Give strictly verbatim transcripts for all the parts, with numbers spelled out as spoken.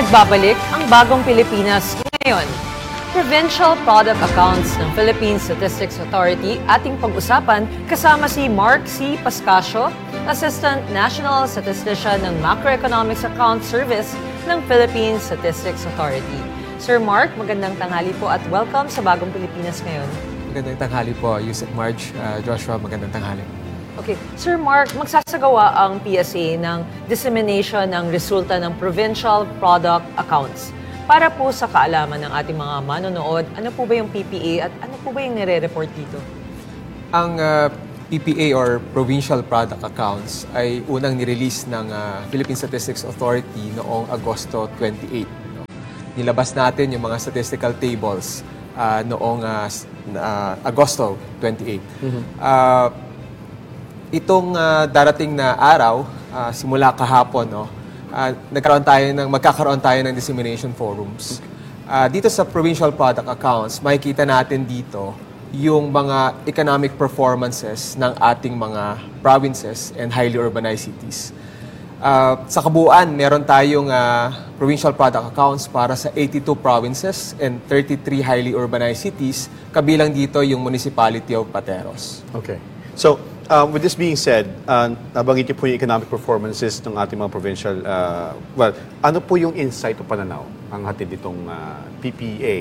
Nagbabalik ang bagong Pilipinas ngayon. Provincial Product Accounts ng Philippine Statistics Authority ating pag-usapan kasama si Mark C. Pascasio, Assistant National Statistician ng Macroeconomics Account Service ng Philippine Statistics Authority. Sir Mark, magandang tanghali po at welcome sa bagong Pilipinas ngayon. Magandang tanghali po, Yusek Marge, uh, Joshua, magandang tanghali. Okay. Sir Mark, magsasagawa ang P S A ng dissemination ng resulta ng Provincial Product Accounts. Para po sa kaalaman ng ating mga manonood, ano po ba yung P P A at ano po ba yung nire-report dito? Ang uh, P P A or Provincial Product Accounts ay unang nirelease ng uh, Philippine Statistics Authority noong Agosto twenty-eight. No? Nilabas natin yung mga statistical tables uh, noong uh, uh, Agosto twenty-eight. Mm-hmm. uh, Itong uh, darating na araw, uh, simula kahapon, no, uh, nagkaroon tayo ng, magkakaroon tayo ng dissemination forums. Uh, dito sa Provincial Product Accounts, makikita natin dito yung mga economic performances ng ating mga provinces and highly urbanized cities. Uh, sa kabuuan, meron tayong uh, Provincial Product Accounts para sa eighty-two provinces and thirty-three highly urbanized cities, kabilang dito yung Municipality of Pateros. Okay. So, Um, with this being said, uh, nabanggit niyo po yung economic performances ng ating mga provincial, uh, well, ano po yung insight o pananaw ang hatid nitong uh, P P A,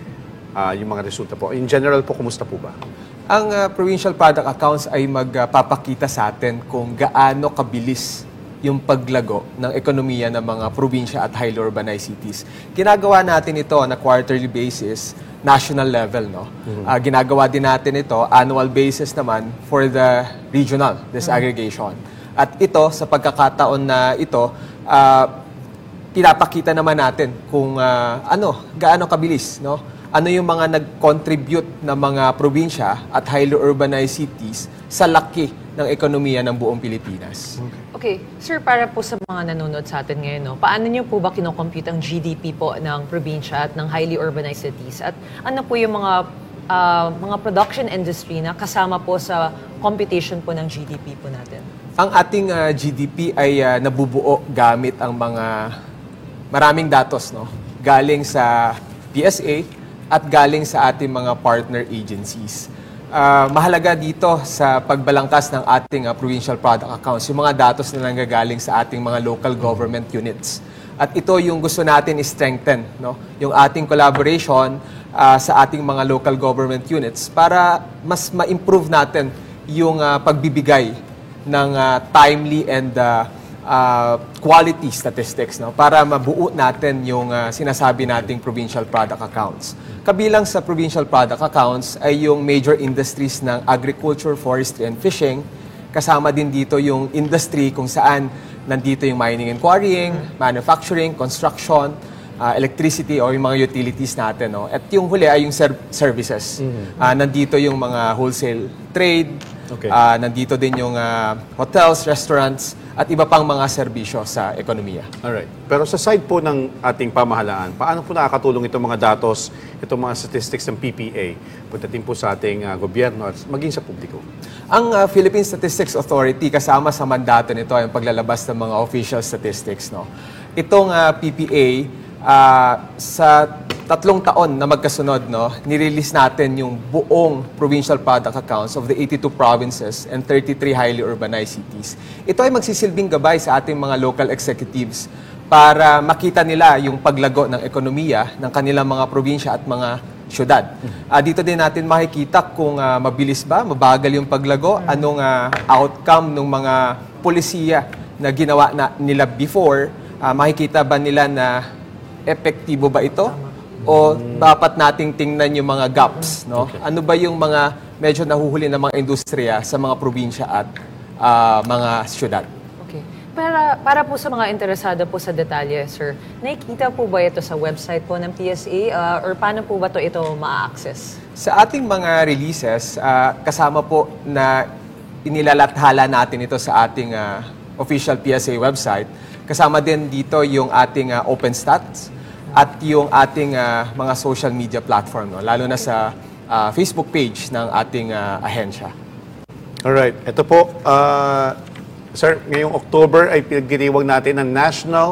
uh, yung mga resulta po? In general po, kumusta po ba? Ang uh, Provincial Product Accounts ay magpapakita sa atin kung gaano kabilis yung paglago ng ekonomiya ng mga probinsya at highly urbanized cities. Ginagawa natin ito on a quarterly basis, national level, no? Mm-hmm. Uh, ginagawa din natin ito annual basis naman for the regional disaggregation. Mm-hmm. At ito, sa pagkakataon na ito, uh, pinapakita naman natin kung uh, ano, gaano kabilis, no? Ano yung mga nag-contribute na mga probinsya at highly urbanized cities sa laki ng ekonomiya ng buong Pilipinas. Okay. Okay. Sir, para po sa mga nanonood sa atin ngayon, no, paano niyo po ba kinocompute ang G D P po ng probinsya at ng highly urbanized cities? At ano po yung mga uh, mga production industry na kasama po sa computation po ng G D P po natin? Ang ating uh, G D P ay uh, nabubuo gamit ang mga maraming datos, no? Galing sa P S A at galing sa ating mga partner agencies. Uh, mahalaga dito sa pagbalangkas ng ating uh, provincial product accounts, yung mga datos na nanggagaling sa ating mga local government units. At ito yung gusto natin i-strengthen, no? Yung ating collaboration uh, sa ating mga local government units para mas ma-improve natin yung uh, pagbibigay ng uh, timely and uh, uh, quality statistics, no? Para mabuo natin yung uh, sinasabi nating provincial product accounts. Kabilang sa provincial product accounts ay yung major industries ng agriculture, forestry, and fishing. Kasama din dito yung industry kung saan nandito yung mining and quarrying, manufacturing, construction, uh, electricity o yung mga utilities natin. No? At yung huli ay yung ser- services. Mm-hmm. Uh, nandito yung mga wholesale trade, okay. uh, nandito din yung uh, hotels, restaurants, at iba pang mga serbisyo sa ekonomiya. Alright. Pero sa side po ng ating pamahalaan, paano po nakakatulong itong mga datos, itong mga statistics ng P P A, pagdating po sa ating uh, gobyerno at maging sa publiko? Ang uh, Philippine Statistics Authority, kasama sa mandato nito ay ang paglalabas ng mga official statistics. No? Itong uh, P P A, uh, sa tatlong taon na magkasunod, no, nirelease natin yung buong provincial product accounts of the eighty-two provinces and thirty-three highly urbanized cities. Ito ay magsisilbing gabay sa ating mga local executives para makita nila yung paglago ng ekonomiya ng kanilang mga probinsya at mga syudad. Uh, dito din natin makikita kung uh, mabilis ba, mabagal yung paglago, anong uh, outcome ng mga polisiya na ginawa na nila before, uh, makikita ba nila na epektibo ba ito? O dapat nating tingnan yung mga gaps, no? Okay. Ano ba yung mga medyo nahuhuli ng mga industriya sa mga probinsya at uh, mga syudad? Okay. Para, para po sa mga interesado po sa detalye, sir, nakikita po ba ito sa website po ng P S A uh, or paano po ba to ito ma-access? Sa ating mga releases, uh, kasama po na inilalathala natin ito sa ating uh, official P S A website. Kasama din dito yung ating uh, OpenStats at yung ating uh, mga social media platform, no? Lalo na sa uh, Facebook page ng ating uh, ahensya. Alright. Ito po, uh, sir, ngayong October ay pinagdiriwang natin ang National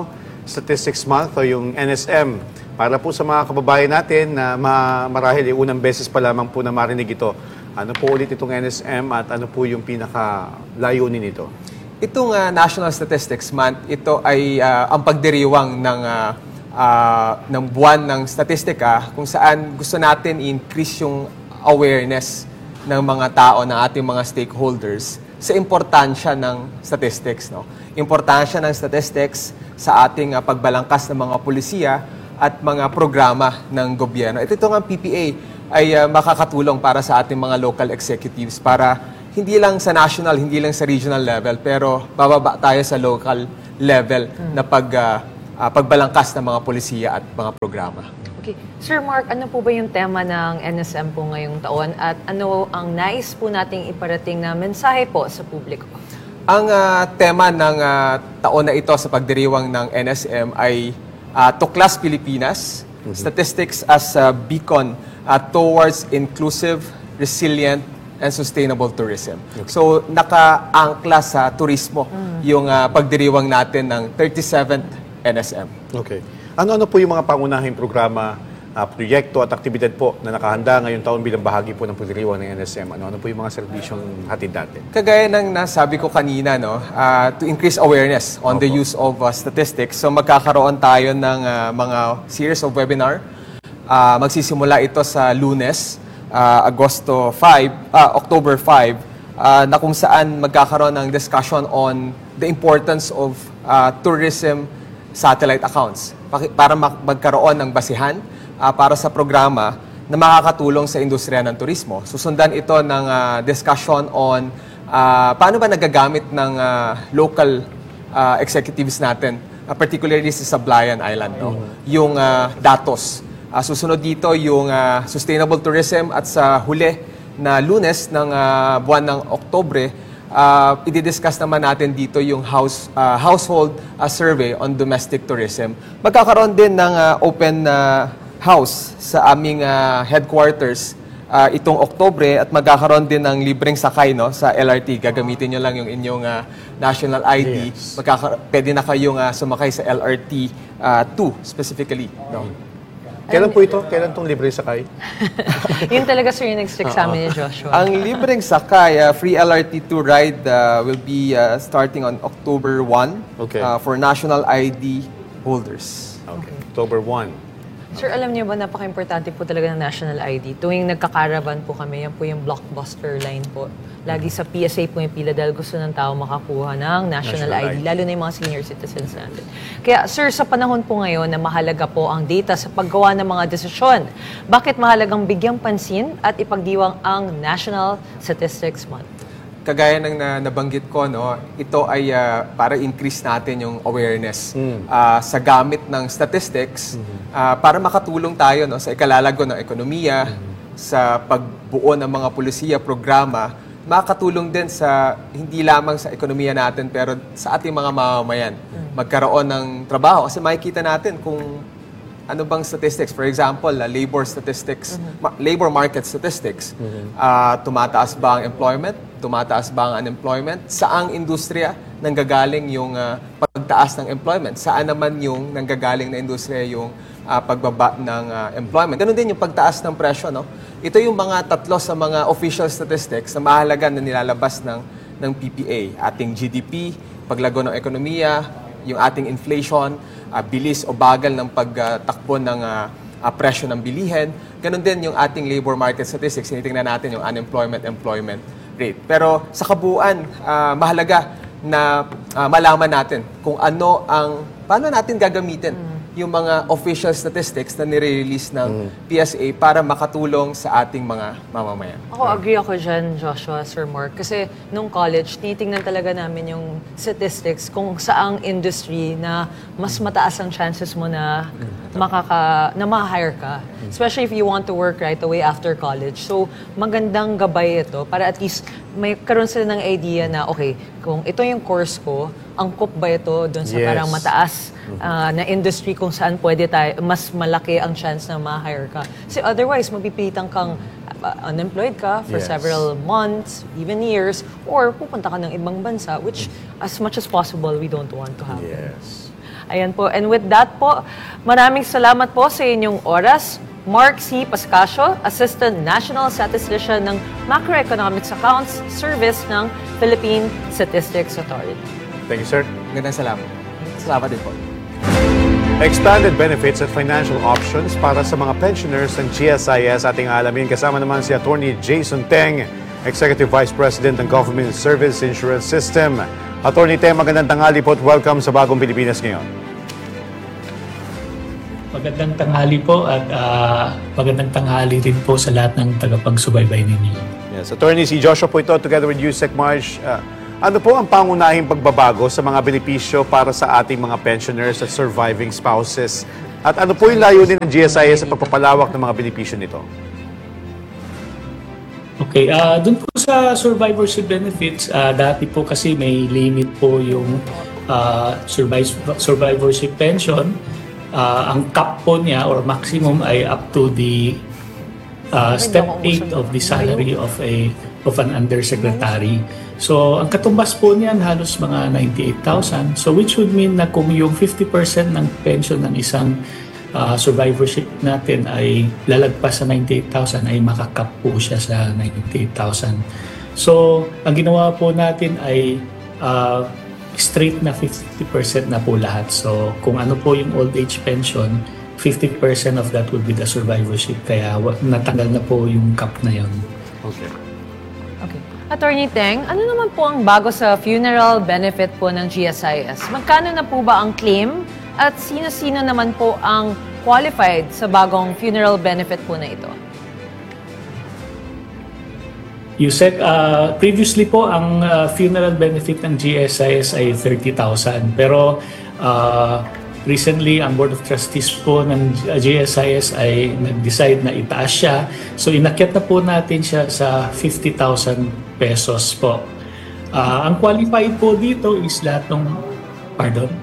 Statistics Month o yung N S M. Para po sa mga kababayan natin na ma marahil eh, unang beses pa lamang po na marinig ito, ano po ulit itong N S M at ano po yung pinaka-layunin nito? Itong uh, National Statistics Month, ito ay uh, ang pagdiriwang ng, uh, uh, ng buwan ng statistika kung saan gusto natin i-increase yung awareness ng mga tao, ng ating mga stakeholders sa importansya ng statistics. No? Importansya ng statistics sa ating uh, pagbalangkas ng mga pulisiya at mga programa ng gobyerno. Ito itong ang P P A ay uh, makakatulong para sa ating mga local executives para hindi lang sa national, hindi lang sa regional level, pero bababa tayo sa local level na pag, uh, uh, pagbalangkas ng mga pulisiya at mga programa. Okay. Sir Mark, ano po ba yung tema ng N S M po ngayong taon at ano ang nais po nating iparating na mensahe po sa publiko? Ang uh, tema ng uh, taon na ito sa pagdiriwang ng N S M ay uh, Tuklas Pilipinas, mm-hmm. Statistics as a Beacon uh, towards Inclusive, Resilient, and Sustainable Tourism. Okay. So, naka-angkla sa turismo mm. yung uh, pagdiriwang natin ng thirty-seventh N S M. Okay. Ano-ano po yung mga pangunahing programa, uh, proyekto at aktibidad po na nakahanda ngayong taon bilang bahagi po ng pagdiriwang ng N S M? Ano-ano po yung mga serbisyong hatid natin? Kagaya ng nasabi ko kanina, no, uh, to increase awareness on Opo. the use of uh, statistics. So magkakaroon tayo ng uh, mga series of webinar. Uh, magsisimula ito sa Lunes, uh, Agosto five, uh, October five, uh, na kung saan magkakaroon ng discussion on the importance of uh, tourism satellite accounts para magkaroon ng basihan uh, para sa programa na makakatulong sa industriya ng turismo. Susundan ito ng uh, discussion on uh, paano ba nagagamit ng uh, local uh, executives natin, uh, particularly sa Sablayan Island, no? Mm-hmm. yung uh, datos. Uh, susunod dito yung uh, sustainable tourism at sa huli na Lunes ng uh, buwan ng Oktubre, Uh, i-discuss naman natin dito yung house, uh, household uh, survey on domestic tourism. Magkakaroon din ng uh, open uh, house sa aming uh, headquarters uh, itong Oktubre at magkakaroon din ng libreng sakay, no, sa L R T. Gagamitin nyo lang yung inyong uh, national I D. Yes. Magkaka- pwede na kayong uh, sumakay sa L R T two uh, specifically. No? Kailan po ito? Kailan itong libre sakay? Yun talaga, sir, yung next exam ni Joshua. Ang libreng sakay, uh, free L R T two ride uh, will be uh, starting on October first Okay. uh, for national I D holders. Okay. October first. Sir, alam niyo ba, napaka-importante po talaga ng national I D. Tuwing nagkakaravan po kami, yan po yung blockbuster line po. Lagi sa P S A po yung pila dahil gusto ng tao makakuha ng national, national I D, I D, lalo na yung mga senior citizens natin. Kaya, sir, sa panahon po ngayon na mahalaga po ang data sa paggawa ng mga desisyon, bakit mahalagang bigyang pansin at ipagdiwang ang National Statistics Month? Kagaya ng na, nabanggit ko, no, ito ay uh, para increase natin yung awareness mm. uh, sa gamit ng statistics mm-hmm. uh, para makatulong tayo, no, sa ikalalago ng ekonomiya, mm-hmm. sa pagbuo ng mga pulisiya, programa, makatulong din sa hindi lamang sa ekonomiya natin pero sa ating mga mamamayan. Mm-hmm. Magkaroon ng trabaho kasi makikita natin kung ano bang statistics, for example, uh, labor statistics, mm-hmm. ma- labor market statistics. Mm-hmm. Uh, tumataas ba ang employment? Tumataas ba ang unemployment? Saang industriya nanggagaling yung uh, pagtaas ng employment? Saan naman yung nanggagaling na industriya yung uh, pagbaba ng uh, employment? Ganun din yung pagtaas ng presyo, no? Ito yung mga tatlo sa mga official statistics na mahalaga na nilalabas ng, ng P P A. Ating G D P, paglago ng ekonomiya, yung ating inflation, uh, bilis o bagal ng pagtakbo ng uh, uh, presyo ng bilihin. Ganon din yung ating labor market statistics. Tinitingnan natin yung unemployment, employment rate. Pero sa kabuuan, uh, mahalaga na uh, malaman natin kung ano ang, paano natin gagamitin mm. yung mga official statistics na nire-release ng mm. P S A para makatulong sa ating mga mamamayan. Ako, agree ako dyan, Joshua, Sir Mark. Kasi nung college, tinitingnan talaga namin yung statistics kung saang industry na mas mataas ang chances mo na makaka, na ma-hire ka. Especially if you want to work right away after college. So, magandang gabay ito para at least may karoon sila ng idea na, okay, kung ito yung course ko, angkop ba ito doon sa Yes. parang mataas uh, na industry kung saan pwede tayo, mas malaki ang chance na ma-hire ka. Kasi otherwise, mapipilitan kang uh, unemployed ka for Yes. several months, even years, or pupunta ka ng ibang bansa, which as much as possible, we don't want to happen. Yes. Ayan po. And with that po, maraming salamat po sa inyong oras. Mark C. Pascasio, Assistant National Statistician ng Macroeconomics Accounts Service ng Philippine Statistics Authority. Thank you, sir. Magandang salamat. Salamat din po. Expanded benefits at financial options para sa mga pensioners ng G S I S ating alamin. Kasama naman si Attorney Jason Teng, Executive Vice President ng Government Service Insurance System. Attorney Teng, magandang tanghali po at welcome sa Bagong Pilipinas ngayon. Magandang tanghali po at uh, magandang tanghali rin po sa lahat ng tagapagsubaybay ninyo. Yes, Attorney, si Joshua po ito together with Yusek Marsh. Uh, ano po ang pangunahing pagbabago sa mga benepisyo para sa ating mga pensioners at surviving spouses? At ano po yung layunin ng G S I S sa pagpapalawak ng mga benepisyo nito? Okay, uh, dun po sa survivorship benefits, uh, dati po kasi may limit po yung uh, surviv- survivorship pension. Uh, ang cap po niya or maximum ay up to the uh, step eight of the salary of a of an undersecretary. So, ang katumbas po niyan halos mga ninety-eight thousand. So, which would mean na kung yung fifty percent ng pension ng isang uh, survivorship natin ay lalagpas sa ninety-eight thousand, ay makakap po siya sa ninety-eight thousand. So, ang ginawa po natin ay uh, straight na fifty percent na po lahat. So, kung ano po yung old age pension, fifty percent of that would be the survivorship. Kaya wa- natanggal na po yung cap na yun. Okay. Okay. Attorney Teng, ano naman po ang bago sa funeral benefit po ng G S I S? Magkano na po ba ang claim? At sino-sino naman po ang qualified sa bagong funeral benefit po na ito? Yusek, uh, previously po ang uh, funeral benefit ng G S I S ay thirty thousand. Pero uh, recently, ang Board of Trustees po ng G S I S ay nag-decide na itaas siya. So inakyat na po natin siya sa fifty thousand pesos po. Uh, ang qualified po dito is lahat ng, pardon?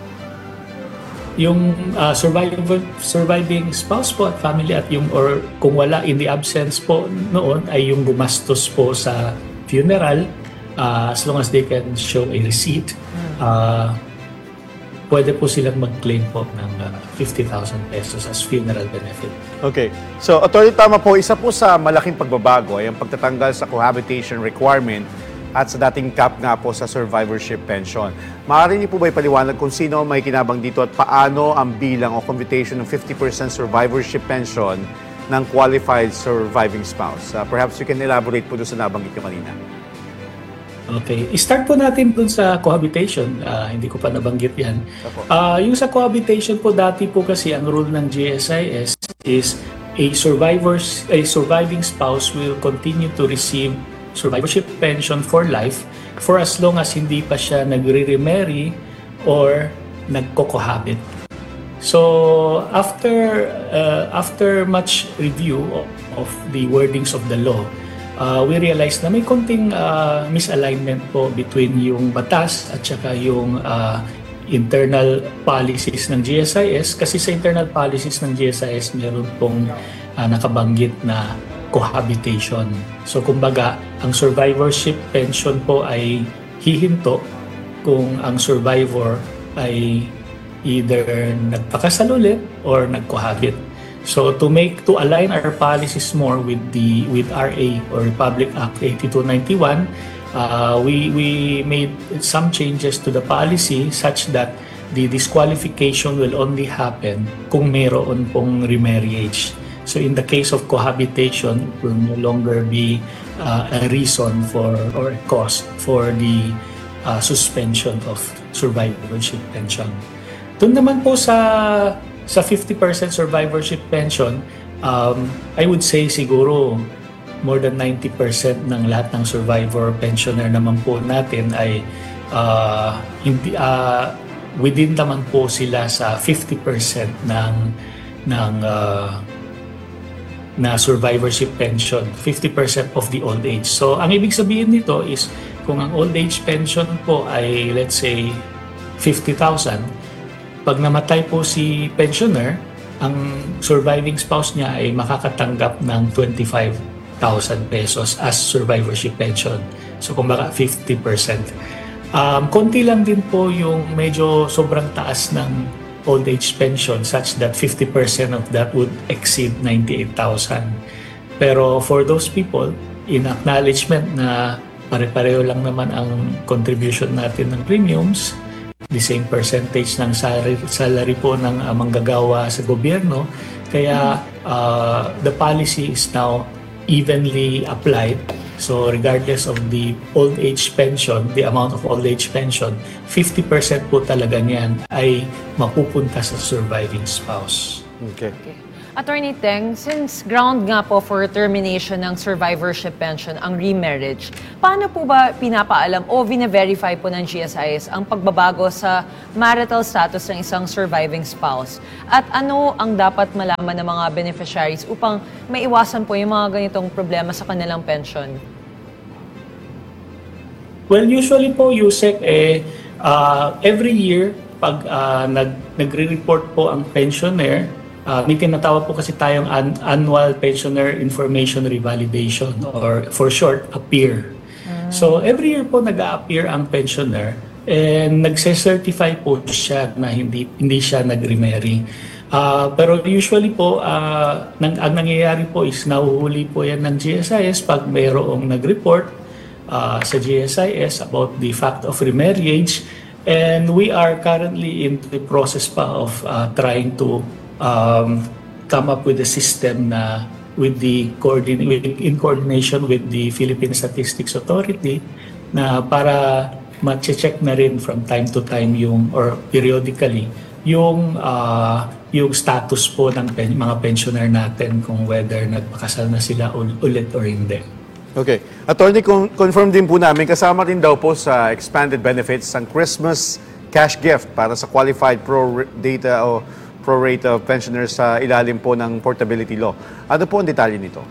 Yung uh, survivor, surviving spouse po at family at yung or kung wala in the absence po noon ay yung gumastos po sa funeral uh, as long as they can show a receipt, uh, pwede po silang mag-claim po ng uh, fifty thousand pesos as funeral benefit. Okay. So, Attorney, tama po, isa po sa malaking pagbabago ay ang pagtatanggal sa cohabitation requirement at sa dating cap nga po sa survivorship pension. Maaari niyo po ba ipaliwanag kung sino may kinabang dito at paano ang bilang o computation ng fifty percent survivorship pension ng qualified surviving spouse? Uh, perhaps you can elaborate po doon sa nabanggit niyo kanina. Okay. I-start po natin dun sa cohabitation. Uh, hindi ko pa nabanggit yan. Uh, yung sa cohabitation po, dati po kasi ang rule ng G S I S is a survivors, a surviving spouse will continue to receive survivorship pension for life for as long as hindi pa siya nagre-remarry or nagko-cohabit. So after uh, after much review of, of the wordings of the law, uh, we realized na may konting uh, misalignment po between yung batas at saka yung uh, internal policies ng G S I S, kasi sa internal policies ng G S I S meron pong uh, nakabanggit na cohabitation. So kumbaga, ang survivorship pension po ay hihinto kung ang survivor ay either nagpakasal ulit or nagcohabit. So to make to align our policies more with the with R A or Republic Act eighty-two ninety-one, uh, we we made some changes to the policy such that the disqualification will only happen kung mayroon pong remarriage. So in the case of cohabitation, it will no longer be uh, a reason for or a cause for the uh, suspension of survivorship pension. Doon naman po sa sa fifty percent survivorship pension, um, I would say siguro more than ninety percent ng lahat ng survivor pensioner naman po natin ay uh, hindi uh, within naman po sila sa fifty percent ng ng uh, na survivorship pension, fifty percent of the old age. So, ang ibig sabihin nito is kung ang old age pension po ay let's say fifty thousand, pag namatay po si pensioner, ang surviving spouse niya ay makakatanggap ng twenty-five thousand pesos as survivorship pension. So, kumbaga fifty percent. Um, konti lang din po yung medyo sobrang taas ng old age pension such that fifty percent of that would exceed ninety-eight thousand. Pero for those people, in acknowledgement na pare-pareho lang naman ang contribution natin ng premiums, the same percentage ng salary, salary po ng uh, manggagawa sa gobyerno, kaya uh, the policy is now evenly applied. So regardless of the old age pension, the amount of old age pension, fifty percent po talaga niyan ay mapupunta sa surviving spouse. Okay. Okay. Attorney Teng, since ground nga po for termination ng survivorship pension ang remarriage, paano po ba pinapaalam o vina-verify po ng G S I S ang pagbabago sa marital status ng isang surviving spouse? At ano ang dapat malaman ng mga beneficiaries upang maiwasan po yung mga ganitong problema sa kanilang pension? Well, usually po, Yusek, eh, uh, every year, pag uh, nag, nagre-report po ang pensioner, uh, may tinatawag po kasi tayong an- Annual Pensioner Information Revalidation or for short, A P I R. Mm. So, every year po nag-a-appear ang pensioner and nagse-certify po siya na hindi, hindi siya nag-remarry. Uh, pero usually po, uh, nang, ang nangyayari po is nahuhuli po yan ng G S I S pag mayroong nag-report Uh, sa G S I S about the fact of remarriage, and we are currently in the process pa of uh, trying to um, come up with a system na with the coordin- with, in coordination with the Philippine Statistics Authority na para ma-check na rin from time to time yung or periodically yung uh, yung status po ng pen- mga pensioner natin kung whether nagpakasal na sila ul- ulit or hindi. Okay. Attorney, con- confirm din po namin, kasama rin daw po sa expanded benefits ang Christmas cash gift para sa qualified pro-data o pro-rate of pensioners sa ilalim po ng portability law. Ano po ang detalye nito?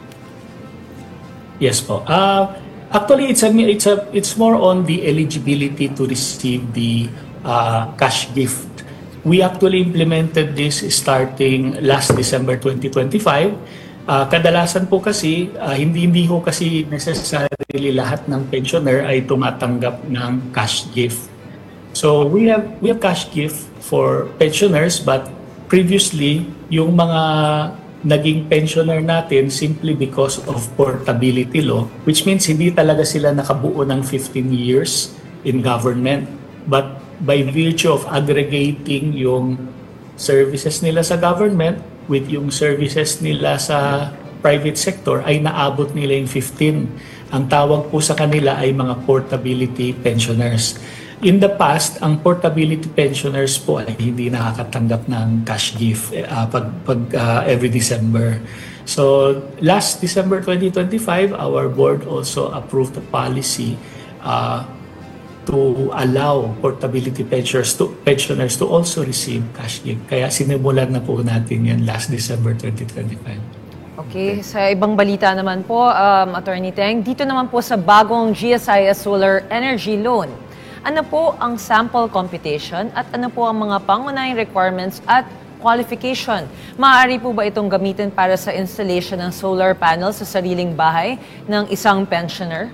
Yes po. Uh, actually, it's a, it's a, it's more on the eligibility to receive the uh, cash gift. We actually implemented this starting last December twenty twenty-five. Uh, kadalasan po kasi, uh, hindi hindi ho kasi necessarily lahat ng pensioner ay tumatanggap ng cash gift. So we have we have cash gift for pensioners, but previously yung mga naging pensioner natin simply because of portability law, which means hindi talaga sila nakabuo ng fifteen years in government, but by virtue of aggregating yung services nila sa government with yung services nila sa private sector ay naabot nila yung fifteen. Ang tawag po sa kanila ay mga portability pensioners. In the past, ang portability pensioners po ay hindi nakakatanggap ng cash gift uh, pag, pag uh, every December. So last December twenty twenty-five, our board also approved a policy uh, to allow portability pensioners to pensioners to also receive cash gift. Kaya sinimulan na po natin yan last December twenty twenty-five. Okay, sa ibang balita naman po, um, Attorney Teng, dito naman po sa bagong G S I S Solar Energy Loan. Ano po ang sample computation at ano po ang mga pangunahing requirements at qualification? Maaari po ba itong gamitin para sa installation ng solar panels sa sariling bahay ng isang pensioner?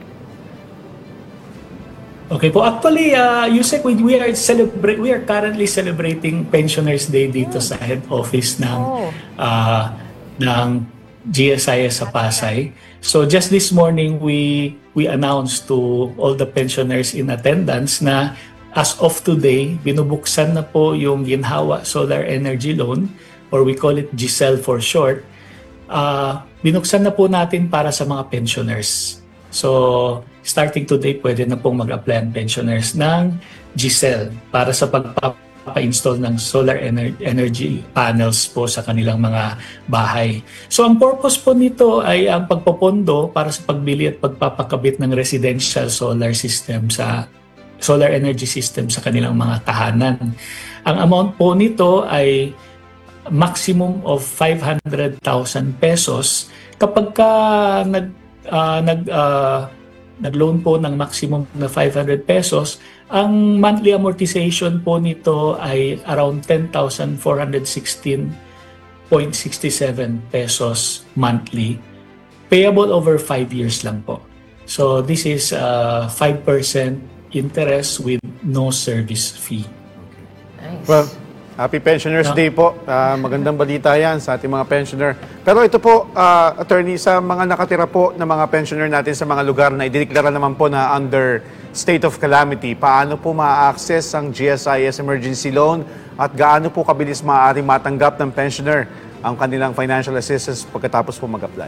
Okay po. Actually, uh, Yusek, we, we are celebrate we are currently celebrating Pensioners Day dito sa head office ng Oh. uh, ng G S I S sa Pasay. So just this morning we we announced to all the pensioners in attendance na as of today, binubuksan na po yung Ginhawa Solar Energy Loan, or we call it G S E L for short. Uh, binuksan na po natin para sa mga pensioners. So, starting today, pwede na pong mag-apply ang pensioners ng G S E L para sa pagpapa-install ng solar ener- energy panels po sa kanilang mga bahay. So, ang purpose po nito ay ang pagpopondo para sa pagbili at pagpapakabit ng residential solar system sa solar energy system sa kanilang mga tahanan. Ang amount po nito ay maximum of five hundred thousand pesos kapag ka nag Uh, nag uh, nag-loan po ng maximum na five hundred pesos, ang monthly amortization po nito ay around ten thousand four hundred sixteen point six seven pesos monthly, payable over five years lang po. So this is uh, five percent interest with no service fee. Nice. Well, Happy Pensioners Yeah. Day po. Ah, magandang balita yan sa ating mga pensioner. Pero ito po, ah, attorney, sa mga nakatira po na mga pensioner natin sa mga lugar na idineklara naman po na under state of calamity, paano po ma-access ang G S I S emergency loan at gaano po kabilis maaaring matanggap ng pensioner ang kanilang financial assistance pagkatapos po mag-apply?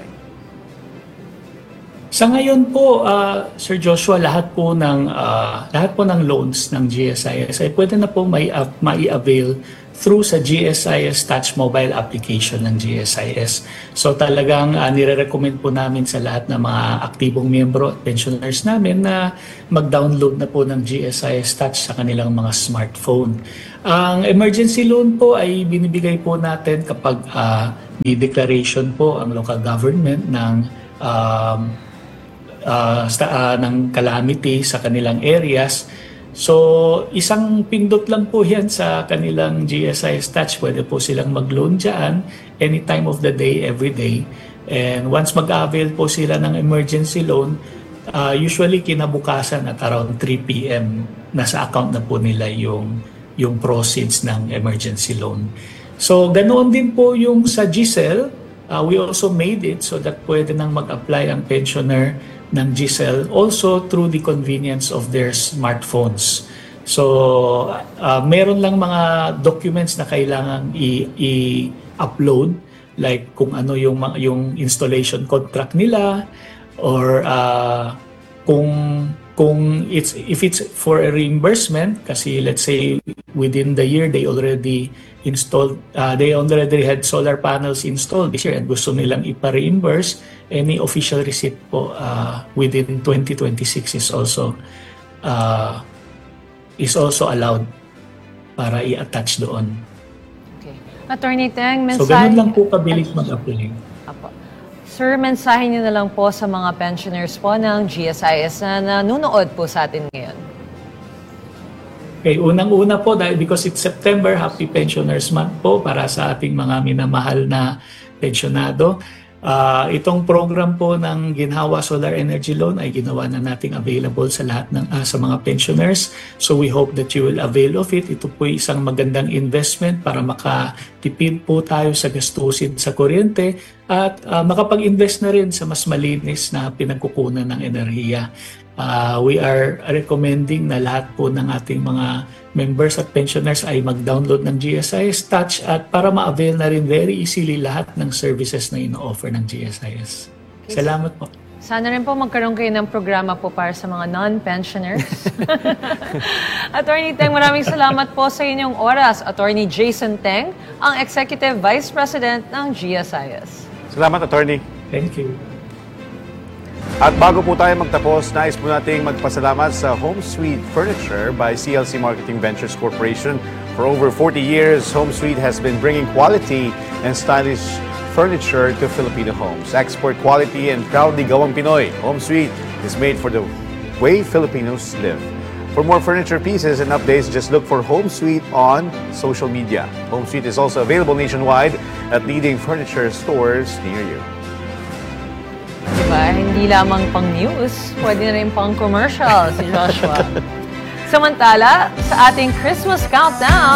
Sa ngayon po, uh, Sir Joshua, lahat po ng uh, lahat po ng loans ng G S I S ay pwede na po may uh, mai-avail through sa G S I S Touch Mobile application ng G S I S. So talagang uh, nire-recommend po namin sa lahat ng mga aktibong miyembro at pensioners namin na mag-download na po ng G S I S Touch sa kanilang mga smartphone. Ang emergency loan po ay binibigay po natin kapag uh, may declaration po ang local government ng um, Uh, sta, uh, ng calamity sa kanilang areas. So, isang pindot lang po yan sa kanilang G S I S Touch. Pwede po silang mag-loan dyan any time of the day, every day. And once mag-avail po sila ng emergency loan, uh, usually kinabukasan at around three p m nasa account na po nila yung, yung proceeds ng emergency loan. So, ganoon din po yung sa G S E L. Uh, we also made it so that pwede nang mag-apply ang pensioner ng G S E L also through the convenience of their smartphones. So, uh, meron lang mga documents na kailangan i- i-upload like kung ano yung ma- yung installation contract nila or uh, kung kung it's if it's for a reimbursement kasi let's say within the year they already installed uh, they already had solar panels installed this year and gusto nilang ipa-reimburse, any official receipt po uh, within twenty twenty-six is also uh, is also allowed para i-attach doon. Okay. Attorney Teng, So mensahe... ganun lang po kabilis mag-apply. Apo. Sir, mensahe niyo na lang po sa mga pensioners po ng G S I S na nanonood po sa atin ngayon. Okay, unang-una po dahil because it's September, Happy Pensioners Month po para sa ating mga minamahal na pensionado. Uh, itong program po ng Ginhawa Solar Energy Loan ay ginawa na nating available sa lahat ng uh, sa mga pensioners. So we hope that you will avail of it. Ito po isang magandang investment para makatipid po tayo sa gastusin sa kuryente at uh, makapag-invest na rin sa mas malinis na pinagkukunan ng enerhiya. Uh, we are recommending na lahat po ng ating mga members at pensioners ay mag-download ng G S I S Touch at para ma-avail na rin very easily lahat ng services na ino-offer ng G S I S. Salamat po. Sana rin po magkaroon kayo ng programa po para sa mga non-pensioners. Attorney Teng, maraming salamat po sa inyong oras. Attorney Jason Teng, ang Executive Vice President ng G S I S. Salamat, attorney. Thank you. At bago po tayo magtapos, nais po nating magpasalamat sa Home Suite Furniture by C L C Marketing Ventures Corporation. For over forty years, Home Suite has been bringing quality and stylish furniture to Filipino homes. Export quality and proudly gawang Pinoy, Home Suite is made for the way Filipinos live. For more furniture pieces and updates, just look for Home Suite on social media. Home Suite is also available nationwide at leading furniture stores near you. Diba? Hindi lamang pang news, pwede na rin pang commercial si Joshua. Samantala, sa ating Christmas countdown,